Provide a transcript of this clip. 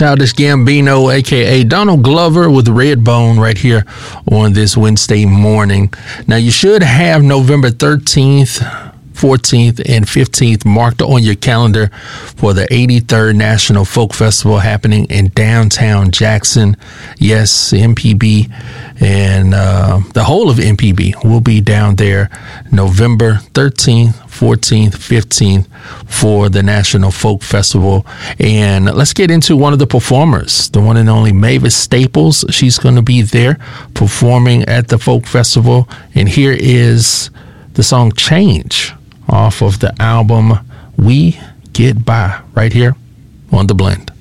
Childish Gambino, a.k.a. Donald Glover with Redbone right here on this Wednesday morning. Now, you should have November 13th, 14th, and 15th marked on your calendar for the 83rd National Folk Festival happening in downtown Jackson. Yes, MPB and the whole of MPB will be down there November 13th, 14th, 15th for the National Folk Festival. And let's get into one of the performers, the one and only Mavis Staples. She's going to be there performing at the Folk Festival. And here is the song Change off of the album We Get By right here on The Blend.